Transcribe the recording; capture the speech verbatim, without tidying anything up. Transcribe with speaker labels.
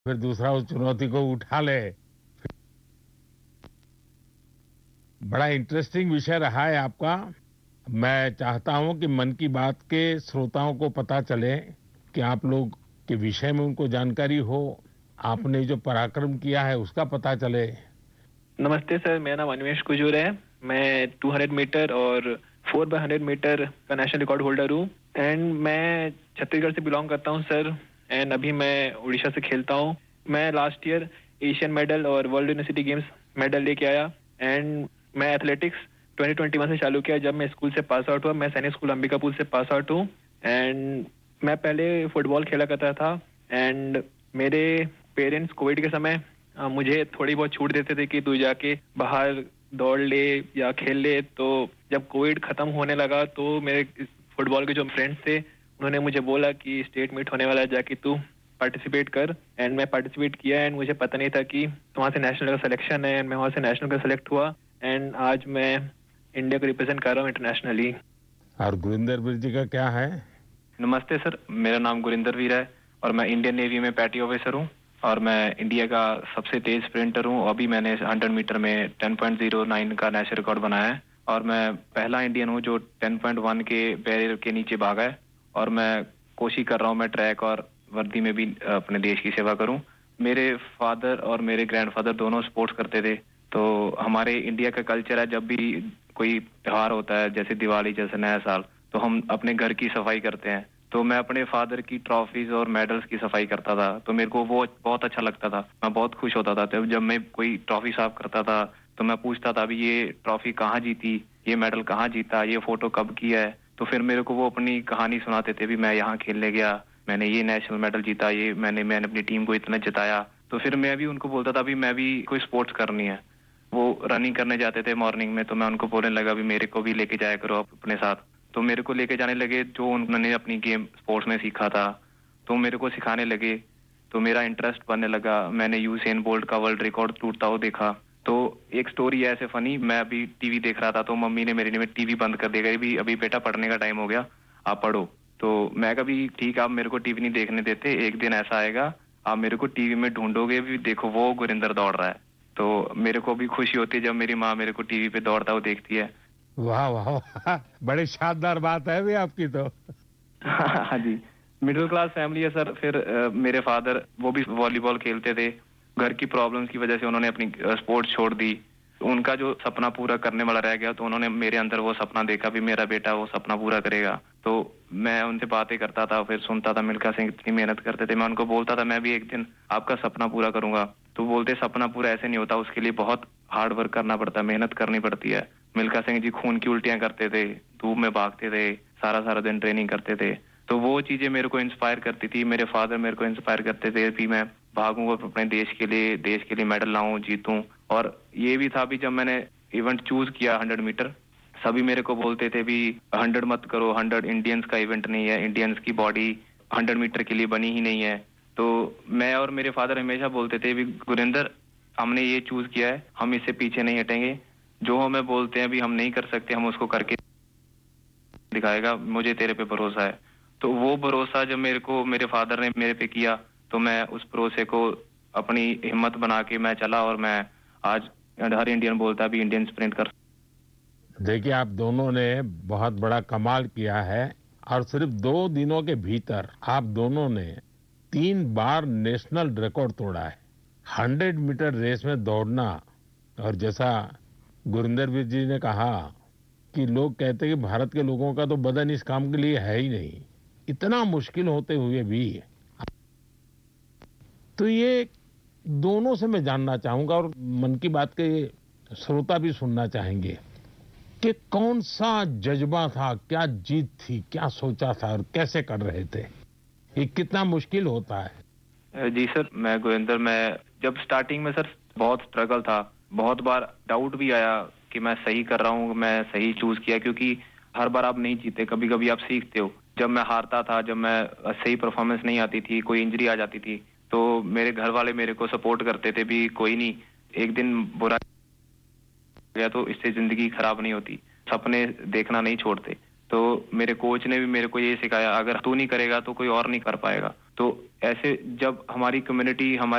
Speaker 1: फिर दूसरा उस चुनौती को उठा ले। बड़ा इंटरेस्टिंग विषय रहा है आपका। मैं चाहता हूं कि मन की बात के श्रोताओं को पता चले कि आप लोग के विषय में उनको जानकारी हो, आपने जो पराक्रम किया है उसका पता चले।
Speaker 2: नमस्ते सर, मेरा नाम अनिमेश कुजूर है। मैं दो सौ मीटर और फोर बाय हंड्रेड मीटर का नेशनल रिकॉर्ड होल्डर हूँ एंड मैं छत्तीसगढ़ से बिलोंग करता हूँ सर। एंड अभी मैं उड़ीसा से खेलता हूँ। मैं लास्ट ईयर एशियन मेडल और वर्ल्ड यूनिवर्सिटी गेम्स मेडल लेके आया एंड मैं एथलेटिक्स ट्वेंटी ट्वेंटी वन से चालू किया जब मैं स्कूल से पास आउट हुआ। मैं सैनिक स्कूल अंबिकापुर से पास आउट हूँ एंड मैं पहले फुटबॉल खेला करता था एंड मेरे पेरेंट्स कोविड के समय आ, मुझे थोड़ी बहुत छूट देते थे कि तू जाके बाहर दौड़ ले या खेल ले। तो जब कोविड खत्म होने लगा तो मेरे फुटबॉल के जो फ्रेंड्स थे उन्होंने मुझे बोला कि स्टेट मीट होने वाला है, जाके तू पार्टिसिपेट कर। एंड मैं पार्टिसिपेट किया एंड मुझे पता नहीं था कि वहाँ से नेशनल का सिलेक्शन है एंड मैं वहाँ से नेशनल का सिलेक्ट हुआ एंड आज मैं इंडिया को रिप्रेजेंट कर रहा हूँ इंटरनेशनली।
Speaker 1: और गुरिंदर वीर जी का क्या है?
Speaker 3: नमस्ते सर, मेरा नाम गुरिंदर वीर है और मैं इंडियन नेवी में पैटी ऑफिसर हूँ और मैं इंडिया का सबसे तेज स्प्रिंटर हूँ। अभी मैंने हंड्रेड मीटर में टेन पॉइंट ज़ीरो नाइन का नेशनल रिकॉर्ड बनाया है और मैं पहला इंडियन हूँ जो टेन पॉइंट वन के बैरियर के नीचे भागा है और मैं कोशिश कर रहा हूँ मैं ट्रैक और वर्दी में भी अपने देश की सेवा करूँ। मेरे फादर और मेरे ग्रैंडफादर दोनों स्पोर्ट्स करते थे, तो हमारे इंडिया का कल्चर है जब भी कोई त्योहार होता है जैसे दिवाली जैसे नया साल तो हम अपने घर की सफाई करते हैं। तो मैं अपने फादर की ट्रॉफीज और मेडल्स की सफाई करता था, तो मेरे को वो बहुत अच्छा लगता था। मैं बहुत खुश होता था तब जब मैं कोई ट्रॉफी साफ करता था तो मैं पूछता था अभी ये ट्रॉफी कहाँ जीती, ये मेडल कहाँ जीता, ये फोटो कब की है। तो फिर मेरे को वो अपनी कहानी सुनाते थे भी मैं यहाँ खेलने गया, मैंने ये नेशनल मेडल जीता, ये मैंने मैंने अपनी टीम को इतना जिताया। तो फिर मैं भी उनको बोलता था भी मैं भी कोई स्पोर्ट्स करनी है। वो रनिंग करने जाते थे मॉर्निंग में तो मैं उनको बोलने लगा भी मेरे को भी लेके जाया करो अपने साथ। तो मेरे को लेके जाने लगे, जो उन्होंने अपनी गेम स्पोर्ट्स में सीखा था तो मेरे को सिखाने लगे, तो मेरा इंटरेस्ट बनने लगा। मैंने यूसेन बोल्ट का वर्ल्ड रिकॉर्ड टूटता हुआ देखा। तो एक स्टोरी है ऐसे फनी, मैं अभी टीवी देख रहा था तो मम्मी ने मेरे लिए टीवी बंद कर दिया, भी अभी बेटा पढ़ने का टाइम हो गया, आप पढ़ो। तो मैं कभी ठीक आप मेरे को टीवी नहीं देखने देते, एक दिन ऐसा आएगा आप मेरे को टीवी में ढूंढोगे भी, देखो वो गुरिंदर दौड़ रहा है। तो मेरे को भी खुशी होती है जब मेरी माँ मेरे को टीवी पे दौड़ता हुआ देखती है।
Speaker 1: वाह वाह, बड़ी शानदार बात है भी आपकी तो।
Speaker 3: हाँ जी, मिडिल क्लास फैमिली है सर। फिर आ, मेरे फादर वो भी वॉलीबॉल खेलते थे, घर की प्रॉब्लम्स की वजह से उन्होंने अपनी स्पोर्ट्स छोड़ दी। उनका जो सपना पूरा करने वाला रह गया तो उन्होंने मेरे अंदर वो सपना देखा भी मेरा बेटा वो सपना पूरा करेगा। तो मैं उनसे बातें करता था, फिर सुनता था मिल्खा सिंह इतनी मेहनत करते थे, मैं उनको बोलता था मैं भी एक दिन आपका सपना पूरा करूंगा। तो बोलते सपना पूरा ऐसे नहीं होता, उसके लिए बहुत हार्ड वर्क करना पड़ता है, मेहनत करनी पड़ती है। मिल्खा सिंह जी खून की उल्टियां करते थे, धूप में भागते थे, सारा सारा दिन ट्रेनिंग करते थे। तो वो चीजें मेरे को इंस्पायर करती थी। मेरे फादर मेरे को इंस्पायर करते थे कि मैं भागूंगा अपने देश के लिए, देश के लिए मेडल लाऊं, जीतूं। और ये भी था भी जब मैंने इवेंट चूज किया हंड्रेड मीटर, सभी मेरे को बोलते थे भी हंड्रेड मत करो, हंड्रेड इंडियंस का इवेंट नहीं है, इंडियंस की बॉडी हंड्रेड मीटर के लिए बनी ही नहीं है। तो मैं और मेरे फादर हमेशा बोलते थे भी गुरिंदर हमने ये चूज किया है, हम इससे पीछे नहीं हटेंगे, जो हमें बोलते हैं भी हम नहीं कर सकते हम उसको करके दिखाएगा, मुझे तेरे पे भरोसा है। तो वो भरोसा जब मेरे को मेरे फादर ने मेरे पे किया तो मैं उस भरोसे को अपनी हिम्मत बना के मैं चला और मैं आज हर इंडियन बोलता भी इंडियन स्प्रिंट कर।
Speaker 1: देखिए आप दोनों ने बहुत बड़ा कमाल किया है और सिर्फ दो दिनों के भीतर आप दोनों ने तीन बार नेशनल रिकॉर्ड तोड़ा है। हंड्रेड मीटर रेस में दौड़ना, और जैसा गुरिंदर वीर जी ने कहा कि लोग कहते हैं कि भारत के लोगों का तो बदन इस काम के लिए है ही नहीं, इतना मुश्किल होते हुए भी। तो ये दोनों से मैं जानना चाहूंगा और मन की बात के श्रोता भी सुनना चाहेंगे कि कौन सा जज्बा था, क्या जीत थी, क्या सोचा था और कैसे कर रहे थे, ये कितना मुश्किल होता है?
Speaker 3: जी सर, मैं गुरिंदर मैं जब स्टार्टिंग में सर बहुत स्ट्रगल था, बहुत बार डाउट भी आया कि मैं सही कर रहा हूँ, मैं सही चूज किया, क्योंकि हर बार आप नहीं जीते, कभी कभी आप सीखते हो। जब मैं हारता था, जब मैं सही परफॉर्मेंस नहीं आती थी, कोई इंजरी आ जाती थी, तो मेरे घर वाले मेरे को सपोर्ट करते थे भी कोई नहीं, एक दिन बुरा गया तो इससे जिंदगी खराब नहीं होती, सपने देखना नहीं छोड़ते। तो मेरे कोच ने भी मेरे को ये सिखाया अगर तू नहीं करेगा तो कोई और नहीं कर पाएगा। तो ऐसे जब हमारी कम्युनिटी हमारे